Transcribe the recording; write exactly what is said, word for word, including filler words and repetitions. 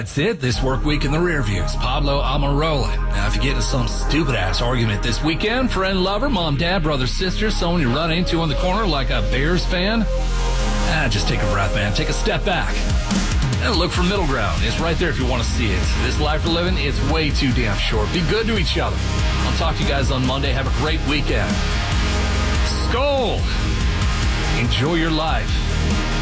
That's it. This work week in the rear view is Pablo Almirola. Now, if you get into some stupid-ass argument this weekend, friend, lover, mom, dad, brother, sister, someone you run into on the corner like a Bears fan, ah, just take a breath, man. Take a step back. And look for middle ground. It's right there if you want to see it. This life we're living is way too damn short. Be good to each other. I'll talk to you guys on Monday. Have a great weekend. Skol! Enjoy your life.